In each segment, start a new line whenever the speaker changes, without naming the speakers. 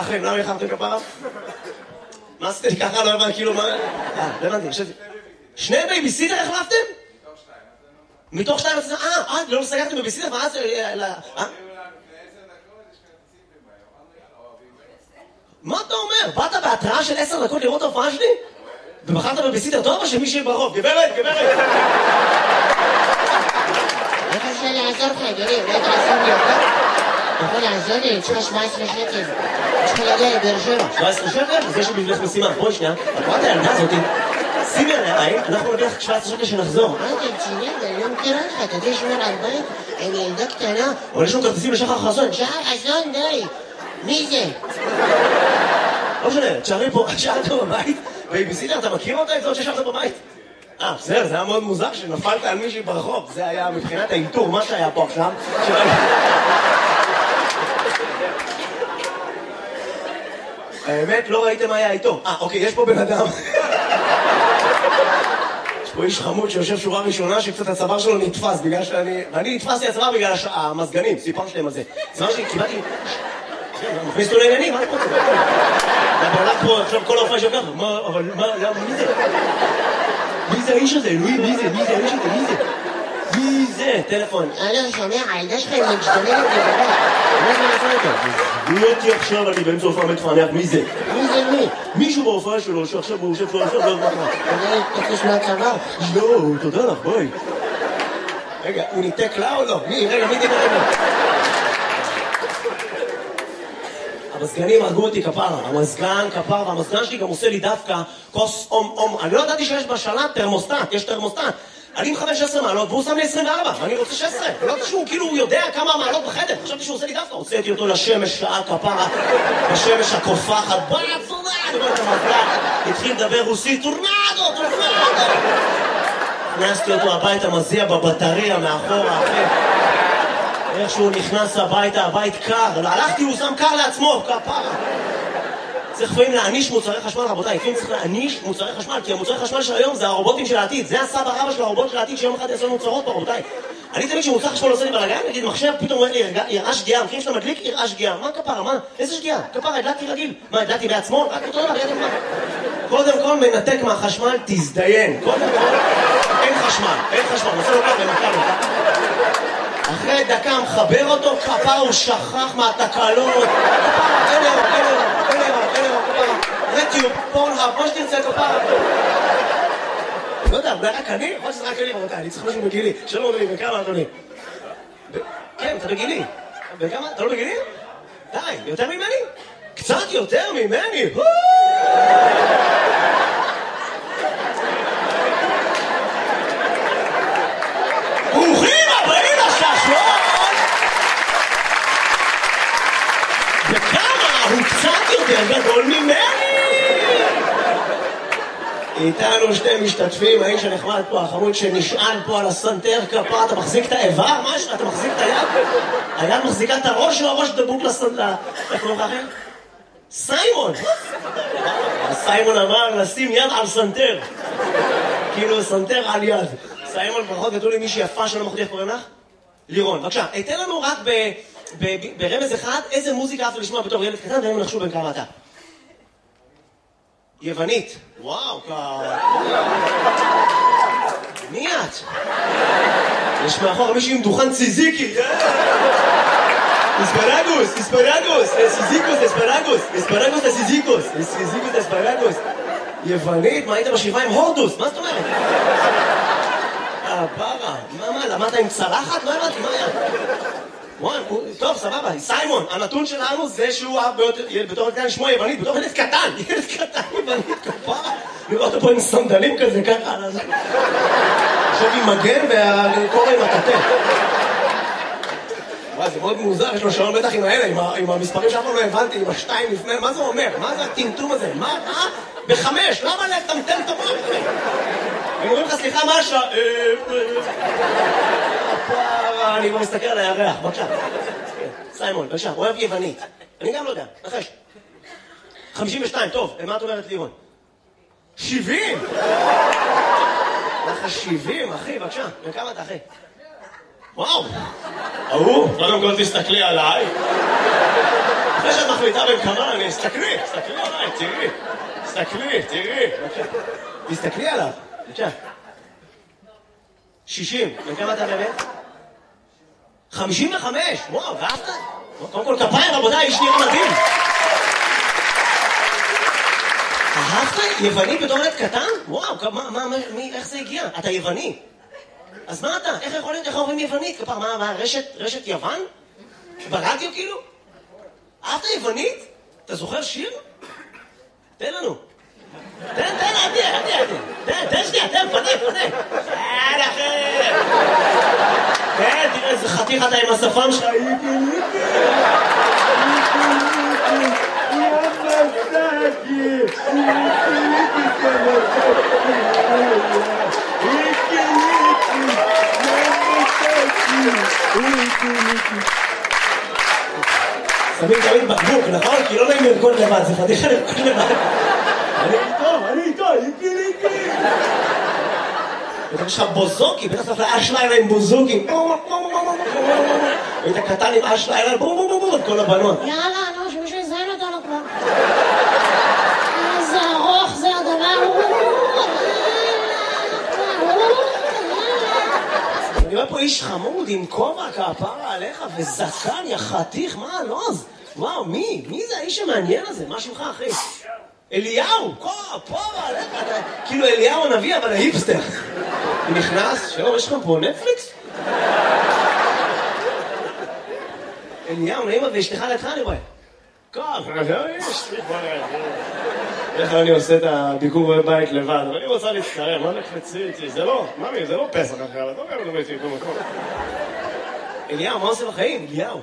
אחים? למה יחמתם כפרה? מה עשיתם לי ככה? לא הבנתי, כאילו מה... לא הבנתי, חשבתי... שני בייביסיטר החלפתם? מתוך שתיים? לא סגרתם בייביסיטר? ואז... מה אתה אומר? באת בהתראה של 10 דקות לראות ההופעה שלי? ובחרת בבייביסיטר טוב או שמישהי ברחוב? גברת!
איך אפשר לעזור לך, אדוני? אולי תעזור לי אותה? אתה יכול לעזור לי? יש לך 17 שקל. יש לך להגיע לבאר שבע.
17 שקל? אז יש לי בשבילך משימה. בואי שנייה. את רואה את הילדה הזאתי? שימי עליה עין, אנחנו נביא לך 17 שקל שנחזור.
אתם ציניים, אני לא מכירה לך. אתה יודע לשמור על בית? אני ילדה קטנה.
אבל יש לנו כרטיסים לשחר חזון.
שחר חזון, די. מי זה?
לא משנה, תשארי פה, תשארת בבית. בייביסיטר, אתה מכיר אותה? את זאת ששבת בבית? בסדר, זה היה מאוד מוזר שנפלת על מישהי ברחוב. זה היה מבחינת האיתור, מה שהיה פה עכשיו. האמת, לא ראיתם מה היה איתו. אוקיי, יש פה בן אדם. יש פה איש חמוד שיושב שורה ראשונה שקצת הצוואר שלו נתפס בגלל אני נתפסתי הצוואר בגלל המזגנים, סיפרנו שלהם על זה. הצוואר שלי, קיבלתי... מכניס אותו לעניינים, מה אני רוצה? בעולם פה עכשיו כל ההופעה שלך, אבל מה, מי זה? מי זה האיש הזה? אלוהים, מי זה? מי זה האיש הזה? מי זה? מי זה? טלפון.
שומע, הילדה שלך היא משתוללת לבדה.
מה זה נעשה איתה? מי אותי עכשיו, אני באמצע הופעה מתפענח, מי זה?
מי זה מי?
מישהו בהופעה שלו שעכשיו הוא יושב פה, לא מה.
אתה תקוש מהצוואר?
לא, תודה לך, בואי. רגע, הוא ניתק לה או לא? רגע, מי דיבר רגע? המזגנים הרגו אותי כפרה, המזגן כפרה, והמזגן שלי גם עושה לי דווקא כוס אום. אני לא ידעתי שיש בשלט תרמוסטט, יש תרמוסטט. אני מכוון 16 מעלות והוא שם לי 24, ואני רוצה 16. לא יודעת שהוא כאילו הוא יודע כמה מעלות בחדר, חשבתי שהוא עושה לי דווקא. הוצאתי אותו לשמש שעה כפרה, בשמש הקופחת, בצורה, אני רואה את המזגן, התחיל לדבר רוסית, טורנדו. הכנסתי אותו הביתה, מזיע בבטריה מאחורה, אחרי. איך שהוא נכנס הביתה, הבית קר, הלכתי, הוא שם קר לעצמו, כפרה. צריך לפעמים להעניש מוצרי חשמל, רבותיי, לפעמים צריך להעניש מוצרי חשמל, כי המוצרי חשמל של היום זה הרובוטים של העתיד, זה הסבא רבא של הרובוט של העתיד שיום אחד יעשו מוצרות פה, רבותיי. אני תמיד שמוצר חשמל עושה לי בלגן, נגיד מחשב, פתאום אומר לי, יראה שגיאה, מכירים שאתה מדליק, יראה שגיאה. מה כפרה? מה? איזה שגיאה? כפרה, הדלקתי רגיל. מה, הדלקתי בעצמו? רק אותו דבר, ידעתם מה? קודם כל מנתק מהחשמל, תזדיין. קודם כל, אין חשמל, נעשה לו כך ומתקל אותה. אחרי דקה מחבר אותו, כפרה הוא שכח מהתקלות. כפרה, אין אירו, כפרה. רטיוב, פורנהאב, מה שתרצה, כפרה. לא יודע, אולי רק אני? יכול שזה רק אני, רבותיי, אני צריך משהו בגילי. שלום אדוני, בכמה אדוני? כן, אתה בגילי. בכמה? אתה לא בגילי? די, יותר ממני? קצת יותר ממני! ברוכים הבאים לששון! בכמה? הוא קצת יותר גדול ממני! איתנו שתי משתתפים, האיש הנחמד פה, החמוד שנשען פה על הסנטר כפה, אתה מחזיק את האיבר? מה יש? אתה מחזיק את היד? היד מחזיקה את הראש או הראש דבוק לסנטר? איך קוראים לך אחר? סיימון! סיימון אמר לשים יד על סנטר. כאילו סנטר על יד. סיימון, ברכות גדול לי מישהי יפה שלא מחודי, איך קוראים לך? לירון. בבקשה, תן לנו רק ברמז אחד איזה מוזיקה אהבת לשמוע בתור ילד קטן והם נחשו בין כמה אתה. יוונית. וואו, מי את? יש מאחור מישהו עם דוכן ציזיקי. אספרגוס, אספרגוס. יוונית, מה היית בשבעה עם הורדוס? מה זאת אומרת? פרה, מה, למדת עם צלחת? לא הבנתי, מה היה? טוב, סבבה, סיימון, הנתון שלנו זה שהוא בתור ילד קטן שמו יוונית, בתור ילד קטן יוונית, כפרה. לראות פה עם סנדלים כזה, ככה. עכשיו עם מגן והקורא עם הטטה. וואי, זה מאוד מוזר, יש לו שעון בטח עם האלה, עם המספרים שאף פעם לא הבנתי, עם השתיים לפני, מה זה אומר? מה זה הטמטום הזה? מה? ב5, למה לטמטם את המוח? הם אומרים לך, סליחה, מה השעה? אני כבר מסתכל על הירח, בבקשה. סיימון, בבקשה, אוהב יוונית. אני גם לא יודע, נחש. 52, טוב, מה את אומרת לירון? 70! לך 70, אחי, בבקשה. וכמה אתה, אחי? וואו! קודם כל תסתכלי עליי. אחרי שאת מחליטה בין כמה, תסתכלי עליי, תראי. תסתכלי עליו, בבקשה. 60, וכמה אתה באמת? 55, וואו, ואהבת? קודם כל כפיים, רבותיי, איש נראה מדהים. אהבת? יווני בתור ילד קטן? וואו, איך זה הגיע? אתה יווני. אז מה אתה? איך יכול להיות? איך אומרים יוונית? כפר, מה, רשת יוון? ברדיו כאילו? אהבת יוונית? אתה זוכר שיר? תן לנו. תן, תן שנייה, תן, פנה. תן אחר. תן, תראה איזה חתיך אתה עם השפם שלך. שמים תמיד בקבוק, נכון? כי לא נעים לרקוד לבד, זה פתיחה לרקוד לבד. אני איתו, איקי. ואתה יש לך בוזוקי, בטח צריך לאש לילה עם בוזוקי. והיית קטן עם אש לילה, את כל הבנות.
יאללה, נו, שמישהו יזיין אותנו כבר. איזה ארוך זה הדבר.
אני רואה פה איש חמוד עם כובע כפרה עליך וזקן, יא חתיך, מה הלוז? וואו, מי זה האיש המעניין הזה? מה שמך, אחי? אליהו, כפרה עליך, כאילו אליהו הנביא, אבל ההיפסטר. הוא נכנס, שלום, יש לכם פה נטפליקס? אליהו, נעימה ואשתך לידך, אני רואה. איך אני עושה את הביקור בבית לבד, אבל אני רוצה להצטרם, מה נקפצי איתי? זה לא, ממי, זה לא פסח אחר, אתה אומר לדבר איתי במקום. אליהו, מה עושה בחיים? אליהו.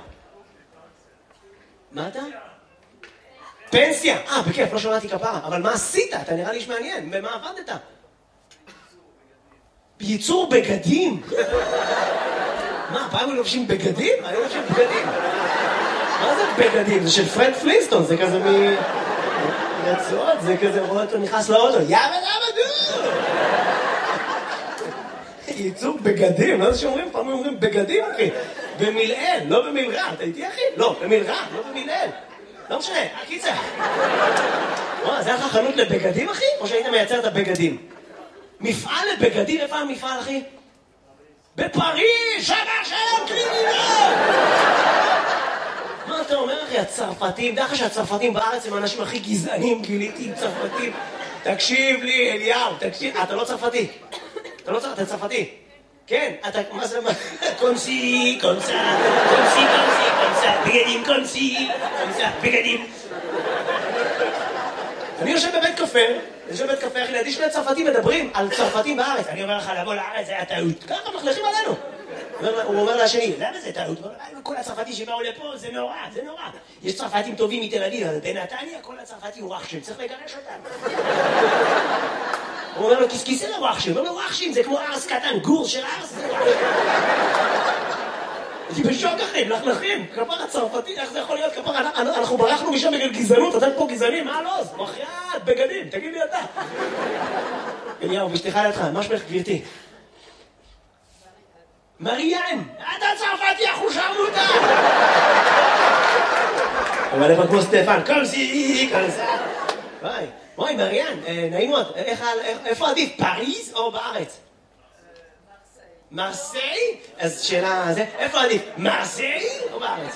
מה אתה? פנסיה! בכיף, לא שמעתי כפרה, אבל מה עשית? אתה נראה לי איש מעניין, במה עבדת? בייצור בגדים? מה, פעם הם לובשים בגדים? אני לובשים בגדים. מה זה בגדים? זה של פרד פלינסטון, זה כזה רצועות, זה כזה רואה אותו נכנס לאוטו, יאבא, ייצור בגדים, לא זה שאומרים, פעם אומרים בגדים, אחי, במילאל, לא במילרע, אתה איתי, אחי? לא, במילרע, לא במילאל. לא משנה, קיצר. זה היה לך חנות לבגדים, אחי? או שהיית מייצר את הבגדים? מפעל לבגדים, איפה המפעל, אחי? בפריז, שלום, קרימינל! מה אתה אומר, אחי? הצרפתים, דרך שהצרפתים בארץ הם האנשים הכי גזענים, גיליתי עם צרפתים. תקשיב לי, אליהו, תקשיב. אתה לא צרפתי. אתה צרפתי. כן, אתה, מה זה, קונסי, בגדים, קונסי, בגדים. אני יושב בבית קפה, אחי, לידי שני צרפתים מדברים על צרפתים בארץ. אני אומר לך, לבוא לארץ זה היה טעות. ככה מחלכים עלינו. הוא אומר לשני, למה זה טעות? כל הצרפתים שבאו לפה, זה נורא. יש צרפתים טובים מתל אביב, אבל בנתניה כל הצרפתים הוא רחשים, צריך לגרש אותם. הוא אומר לו, כיסא לרחשים, הוא אומר לו, רחשים, זה כמו ארס קטן, גור של ארס, זה רחשים. אני בשוק אחי, מלכלכים, כפר הצרפתי, איך זה יכול להיות כפר? אנחנו ברחנו משם בגלל גזענות, אתם פה גזענים, מה לא? מחייאת, בגדים, תגיד לי אתה. אליהו, בשתיך לידך, מה שמך גבירתי? מריאן, אתה צרפתי, אנחנו שרנו אותה! אבל איפה כמו סטפן, קומסי, וואי, מריאן, נעים מאוד, איפה עדיף, פריז או בארץ? מרסיי? אז שאלה, איפה עדיף, מרסיי או בארץ?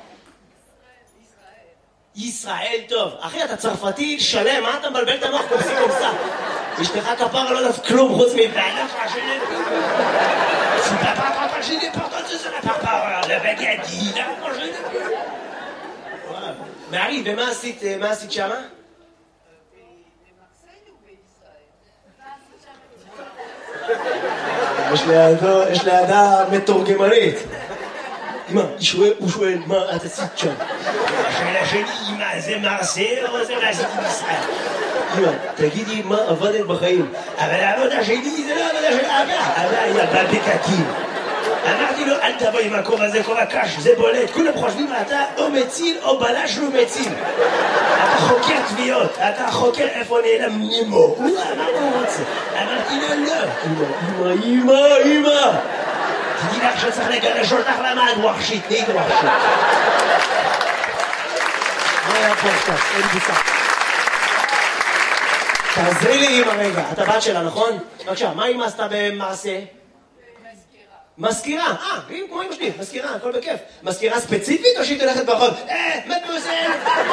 ישראל טוב. אחי, אתה צרפתי שלם, מה אתה מבלבל את המוח קומסה? אשתך כפרה לא יודעת כלום חוץ מבעלה פרשנית. מארי, ומה עשית שמה? יש לידה מתורגמנית. אמא, הוא שואל, מה את עשית שם? השאלה שלי, אמא, זה מרסיי או זה מה עשיתי בישראל? אמא, תגידי מה עבדת בחיים. אבל העבודה שלי זה לא עבודה של אבא היא עבד בקקים. אמרתי לו, אל תבוא עם הכובע הזה, כובע קש, זה בולט. כולם חושבים, אתה או מציל או בלש לא מציל. אתה חוקר תביעות, אתה חוקר איפה נעלם נימו. מה הוא רוצה? אמרתי לו, לא. אמא. תדעי לך שצריך לגרש אותך למעד ווחשית, נהיית ווחשית. היה פודקאסט, אין בוצע. תעזרי לי עם הרגע, את הבת שלה, נכון? בבקשה, מה אמא עשתה במעשה? מזכירה, כמו אמא שלי, מזכירה, הכל בכיף. מזכירה ספציפית או שהיא תלכת ברחוב? מדמוזל!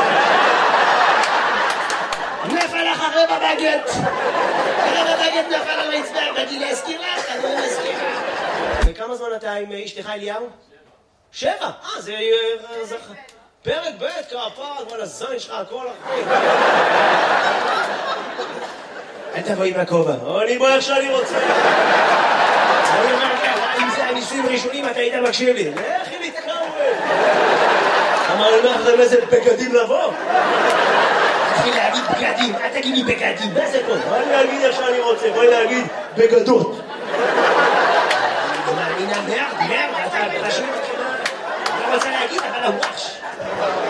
נפל לך רבע בגט! רבע בגט נפל על הרצפה, באתי להזכיר לך, אני מזכירה. וכמה זמן אתה עם אשתך אליהו? 7, זה פרק ב' כפר, כל הזין שלך, הכל אחרי. אל תבואי מהכובע, אני בוא איך שאני רוצה. אני אומר ככה, אם זה הניסויים ראשונים, אתה היית מקשיב לי. לכי להתקרב. אמר לי, מה לכם איזה בגדים לבוא? תתחיל להגיד בגדים, אל תגיד לי בגדים, מה זה פה? בואי להגיד איך שאני רוצה, בואי להגיד בגדות. אני מאמינה מרד, אתה פשוט, לא רוצה להגיד, אבל הוואש.